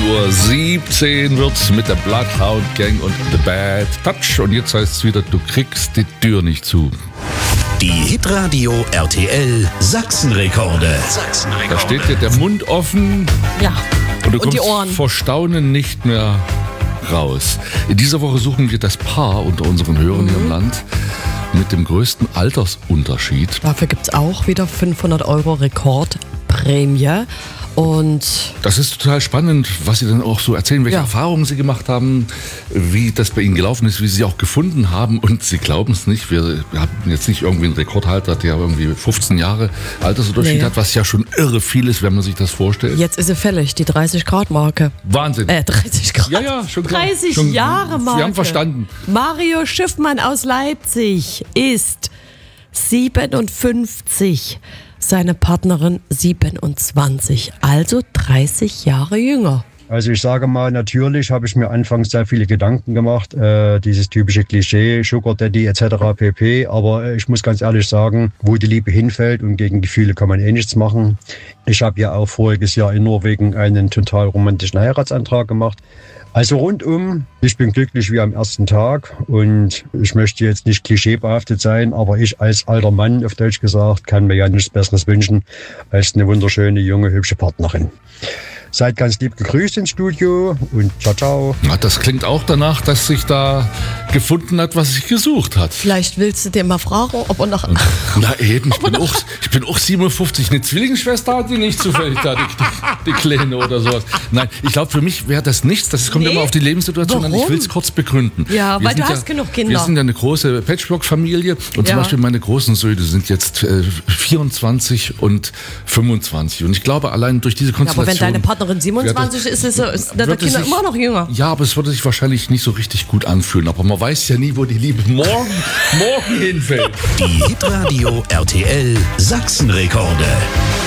8:17 Uhr wird's mit der Bloodhound Gang und The Bad Touch. Und jetzt heißt es wieder, du kriegst die Tür nicht zu. Die Hitradio RTL Sachsenrekorde. Da steht dir der Mund offen. Ja. Und du Und die kommst Ohren. vor Staunen nicht mehr raus. In dieser Woche suchen wir das Paar unter unseren Hörern hier im Land mit dem größten Altersunterschied. Dafür gibt es auch wieder 500 € Rekordprämie. Und Das ist total spannend, was Sie dann auch so erzählen, welche Ja. Erfahrungen Sie gemacht haben, wie das bei Ihnen gelaufen ist, wie Sie auch gefunden haben. Und Sie glauben es nicht, wir haben jetzt nicht irgendwie einen Rekordhalter, der irgendwie 15 Jahre Altersunterschied Nee. hat, was ja schon irre viel ist, wenn man sich das vorstellt. jetzt ist sie fällig, die 30-Grad-Marke. Wahnsinn. 30 Grad. Ja, schon klar. 30 Schon- Jahre Marke. Wir haben verstanden. Mario Schiffmann aus Leipzig ist 57. Seine Partnerin 27. Also 30 Jahre jünger. Also ich sage mal, natürlich habe ich mir anfangs sehr viele Gedanken gemacht, dieses typische Klischee, Sugar Daddy etc. pp. Aber ich muss ganz ehrlich sagen, wo die Liebe hinfällt und gegen Gefühle kann man eh nichts machen. Ich habe ja auch voriges Jahr in Norwegen einen total romantischen Heiratsantrag gemacht. Also rundum, ich bin glücklich wie am ersten Tag und ich möchte jetzt nicht klischeebehaftet sein, aber ich als alter Mann, auf Deutsch gesagt, kann mir ja nichts Besseres wünschen als eine wunderschöne, junge, hübsche Partnerin. Seid ganz lieb gegrüßt ins Studio und ciao, ciao. Na, das klingt auch danach, dass sich da gefunden hat, was sich gesucht hat. Vielleicht willst du dir mal fragen, ob er noch... Na eben, ich bin auch 57. Eine Zwillingsschwester hat die nicht zufällig da, die Kleine oder sowas. Nein, ich glaube, für mich wäre das nichts. Das kommt Nee? immer auf die Lebenssituation an. Ich Warum? will es kurz begründen. Ja, Wir weil du sind hast genug Kinder. Wir sind ja eine große Patchwork-Familie. Und zum Ja. Beispiel meine großen Söhne sind jetzt 24 und 25. Und ich glaube, allein durch diese Ja, aber Konstellation... wenn deine Partnerin 27 ist, ist deine wird es Kinder sich- immer noch jünger. Ja, aber es würde sich wahrscheinlich nicht so richtig gut anfühlen. Aber man weiß ja nie, wo die Liebe morgen hinfällt. Die Hitradio RTL Sachsenrekorde.